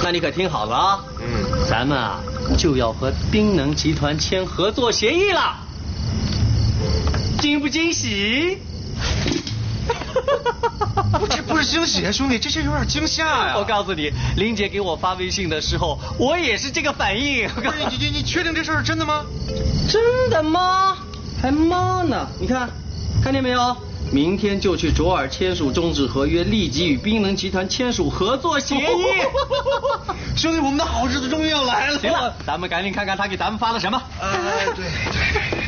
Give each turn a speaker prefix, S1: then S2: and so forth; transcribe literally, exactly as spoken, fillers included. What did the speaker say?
S1: 那你可听好了啊，
S2: 嗯，
S1: 咱们啊就要和冰能集团签合作协议了，惊不惊喜？
S2: 不，这不是惊喜啊，兄弟，这是有点惊吓呀！
S1: 我告诉你，林姐给我发微信的时候，我也是这个反应。
S2: 不是你你你确定这事儿真的吗？
S1: 真的吗？还吗呢？你看，看见没有？明天就去卓尔签署终止合约，立即与冰能集团签署合作协议。
S2: 兄弟，我们的好日子终于要来了。
S1: 行了，咱们赶紧看看他给咱们发了什么。
S2: 呃，对对对。